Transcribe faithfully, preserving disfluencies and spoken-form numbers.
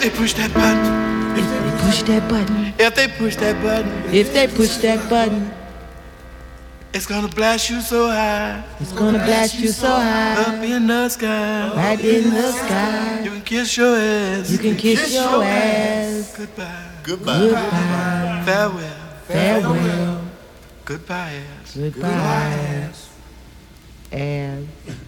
they push that button, if they push that button, if they push that button, if they push that button, it's gonna blast you so high, it's gonna blast you so high, up in the sky, right in the sky. You can kiss your ass, you can kiss, kiss your ass. Goodbye, goodbye, goodbye, farewell, farewell, goodbye ass, goodbye ass, and.